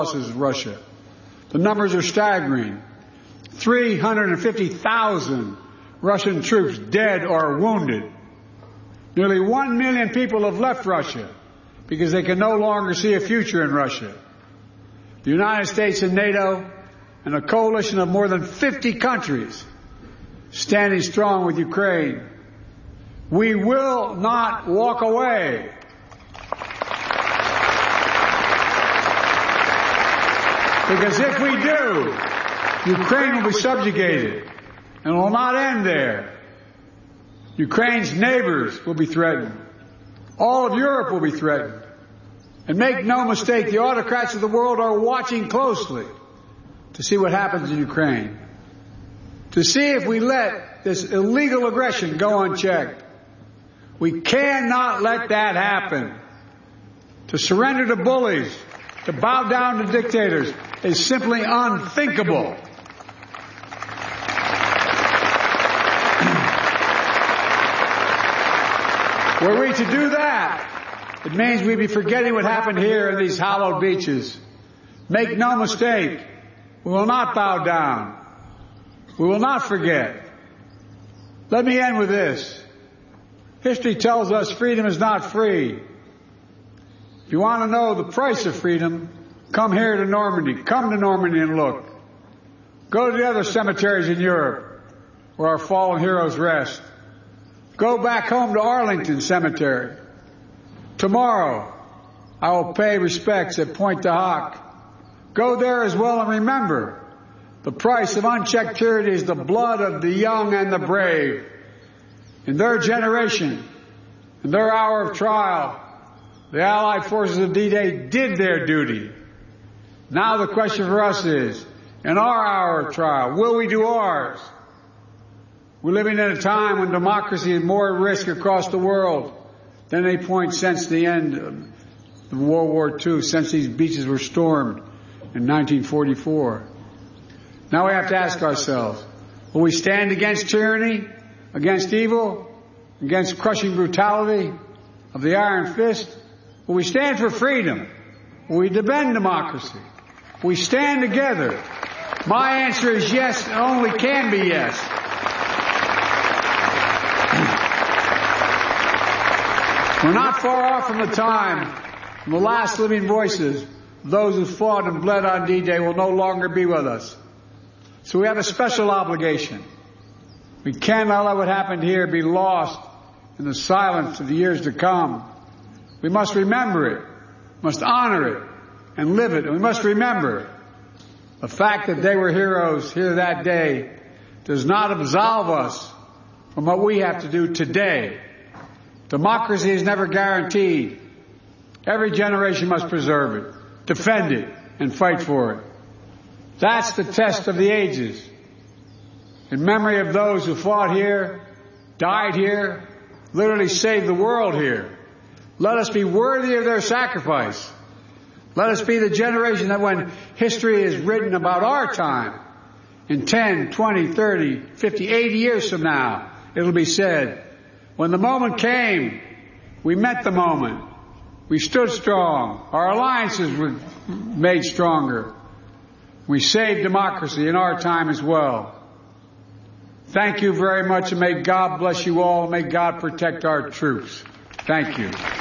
losses Russia. The numbers are staggering. 350,000 Russian troops dead or wounded. Nearly 1 million people have left Russia because they can no longer see a future in Russia. The United States and NATO and a coalition of more than 50 countries standing strong with Ukraine. We will not walk away. Because if we do, Ukraine will be subjugated and will not end there. Ukraine's neighbors will be threatened. All of Europe will be threatened. And make no mistake, the autocrats of the world are watching closely to see what happens in Ukraine. To see if we let this illegal aggression go unchecked. We cannot let that happen. To surrender to bullies, to bow down to dictators, is simply unthinkable. Were we to do that, it means we'd be forgetting what happened here in these hallowed beaches. Make no mistake, we will not bow down. We will not forget. Let me end with this. History tells us freedom is not free. If you want to know the price of freedom, come here to Normandy. Come to Normandy and look. Go to the other cemeteries in Europe where our fallen heroes rest. Go back home to Arlington Cemetery. Tomorrow, I will pay respects at Pointe du Hoc. Go there as well and remember, the price of unchecked tyranny is the blood of the young and the brave. In their generation, in their hour of trial, the Allied forces of D-Day did their duty. Now the question for us is, in our hour of trial, will we do ours? We're living in a time when democracy is more at risk across the world than any point since the end of World War II, since these beaches were stormed in 1944. Now we have to ask ourselves, will we stand against tyranny, against evil, against crushing brutality of the iron fist? Will we stand for freedom? Will we defend democracy? Will we stand together? My answer is yes, and only can be yes. We're not far off from the time when the last living voices of those who fought and bled on D-Day will no longer be with us. So we have a special obligation. We cannot let what happened here be lost in the silence of the years to come. We must remember it, must honor it, and live it. And we must remember the fact that they were heroes here that day does not absolve us from what we have to do today. Democracy is never guaranteed. Every generation must preserve it, defend it, and fight for it. That's the test of the ages. In memory of those who fought here, died here, literally saved the world here. Let us be worthy of their sacrifice. Let us be the generation that when history is written about our time, in 10, 20, 30, 50, 80 years from now, it'll be said, when the moment came, we met the moment. We stood strong. Our alliances were made stronger. We saved democracy in our time as well. Thank you very much, and may God bless you all, and may God protect our troops. Thank you.